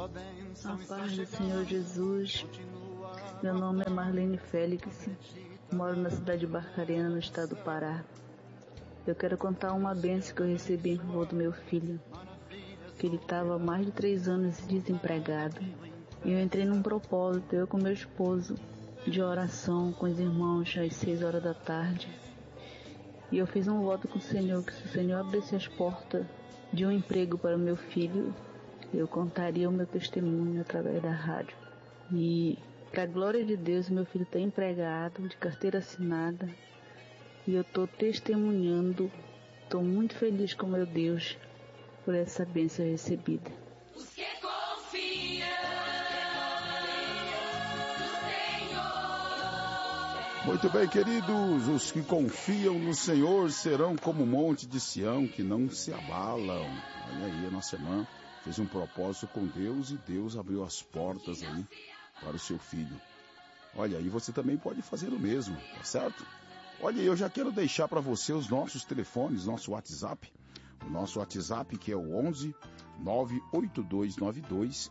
A paz do Senhor Jesus. Meu nome é Marlene Félix, moro na cidade de Barcarena, no estado do Pará. Eu quero contar uma bênção que eu recebi em favor do meu filho, que ele estava há mais de 3 anos desempregado. E eu entrei num propósito, eu com meu esposo, de oração com os irmãos às 6 horas da tarde. E eu fiz um voto com o Senhor, que se o Senhor abrisse as portas de um emprego para o meu filho, eu contaria o meu testemunho através da rádio. E, para a glória de Deus, meu filho está empregado, de carteira assinada. E eu estou testemunhando, estou muito feliz com meu Deus por essa bênção recebida. Os que confiam no Senhor. Muito bem, queridos, os que confiam no Senhor serão como o monte de Sião, que não se abalam. Olha aí, a nossa irmã fez um propósito com Deus e Deus abriu as portas aí para o seu filho. Olha, e você também pode fazer o mesmo, tá certo? Olha, eu já quero deixar para você os nossos telefones, nosso WhatsApp. O nosso WhatsApp que é o 11 98292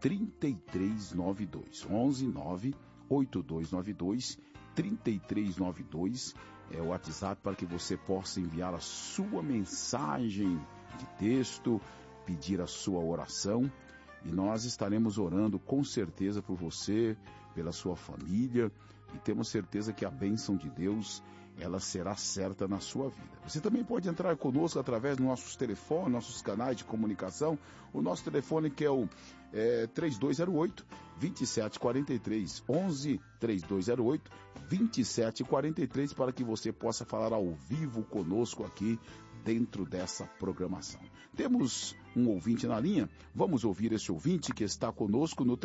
3392. 11 98292 3392 é o WhatsApp para que você possa enviar a sua mensagem de texto, pedir a sua oração, e nós estaremos orando com certeza por você, pela sua família, e temos certeza que a bênção de Deus, ela será certa na sua vida. Você também pode entrar conosco através dos nossos telefones, nossos canais de comunicação. O nosso telefone que é o 3208-2743, 11-3208-2743, para que você possa falar ao vivo conosco aqui dentro dessa programação. Temos um ouvinte na linha, vamos ouvir esse ouvinte que está conosco no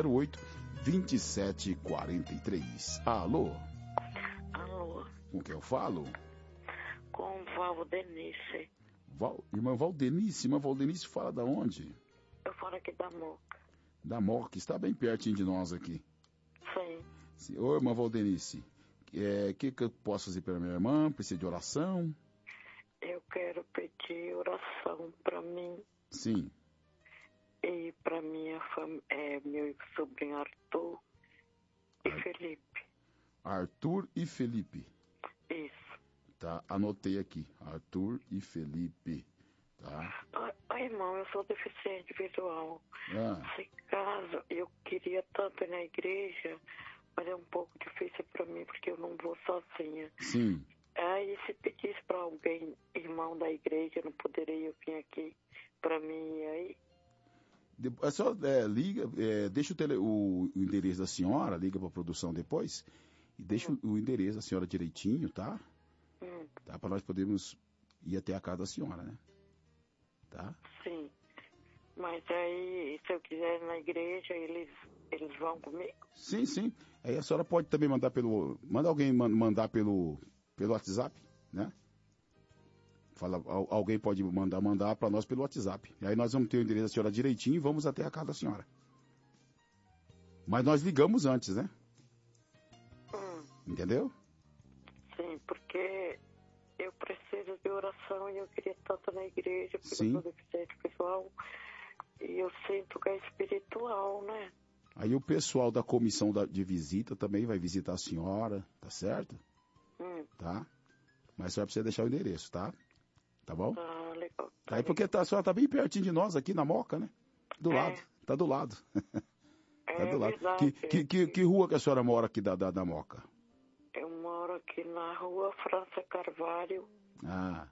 3208-2743. Alô? Alô? Com quem eu falo? Com Valdenice. Irmã Valdenice fala da onde? Eu falo aqui da Moca. Da Moca, está bem pertinho de nós aqui. Sim. Ô, irmã Valdenice, que eu posso fazer pela minha irmã? Precisa de oração? Eu quero pedir oração para mim. Sim. E para minha família, meu sobrinho Arthur e Felipe. Arthur e Felipe. Isso. Tá, anotei aqui. Arthur e Felipe. Tá. Irmão, eu sou deficiente visual. Ah. Se caso eu queria tanto ir na igreja, mas é um pouco difícil para mim porque eu não vou sozinha. Sim. Aí se pedisse para alguém, irmão da igreja, não poderia eu vir aqui para mim aí? É só liga, deixa o endereço da senhora, liga para a produção depois e deixa o endereço da senhora direitinho, tá? Tá, para nós podermos ir até a casa da senhora, né? Tá? Sim. Mas aí, se eu quiser ir na igreja, eles vão comigo? Sim. Aí a senhora pode também mandar manda alguém mandar pelo WhatsApp, né? Alguém pode mandar para nós pelo WhatsApp. E aí nós vamos ter o endereço da senhora direitinho e vamos até a casa da senhora. Mas nós ligamos antes, né? Entendeu? Sim, porque eu preciso de oração e eu queria tanto na igreja, porque Sim. eu sou deficiente visual e eu sinto que é espiritual, né? Aí o pessoal da comissão de visita também vai visitar a senhora, tá certo? Tá? Mas a senhora precisa deixar o endereço, tá? Tá bom? Ah, legal. Aí porque a senhora tá bem pertinho de nós aqui na Moca, né? Do lado. Tá do lado. Tá do lado. Verdade. Que rua que a senhora mora aqui da Moca? Eu moro aqui na rua França Carvalho. Ah.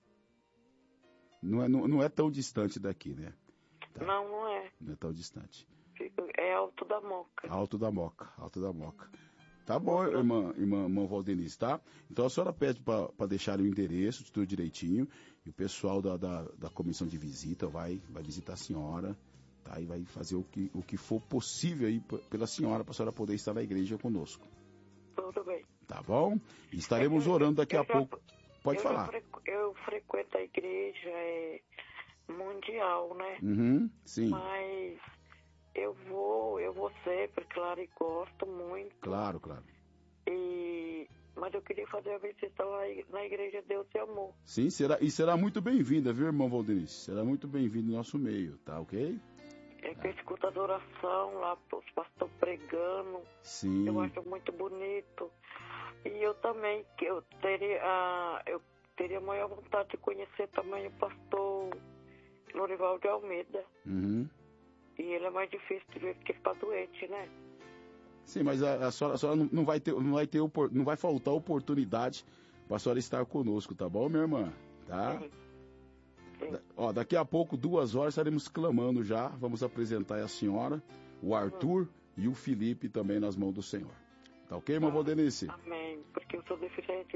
Não é tão distante daqui, né? Tá. Não é. Não é tão distante. É Alto da Moca. Alto da Moca. Tá bom, irmã Valdenice, tá? Então a senhora pede para deixar o endereço, tudo direitinho, e o pessoal da comissão de visita vai visitar a senhora, tá? E vai fazer o que for possível aí pela senhora, para a senhora poder estar na igreja conosco. Tudo bem. Tá bom? E estaremos orando daqui a pouco. Pode falar. Eu frequento a igreja mundial, né? Sim. Mas eu vou sempre, claro, e gosto muito. Claro. Mas eu queria fazer a visita lá na igreja Deus e Amor. Sim, será muito bem-vinda, viu, irmão Valdenice? Será muito bem-vindo no nosso meio, tá ok? É que eu escuto adoração lá, os pastores pregando. Sim. Eu acho muito bonito. E eu também, que eu teria maior vontade de conhecer também o pastor Lorival de Almeida. Uhum. E ele é mais difícil de ver porque ele está doente, né? Sim, mas a senhora não vai faltar oportunidade para a senhora estar conosco, tá bom, minha irmã? Tá? Sim. Sim. Ó, daqui a pouco, 2 horas, estaremos clamando já. Vamos apresentar a senhora, o Arthur e o Felipe também nas mãos do Senhor. Tá ok, irmã Valdenice? Amém. Porque eu sou deficiente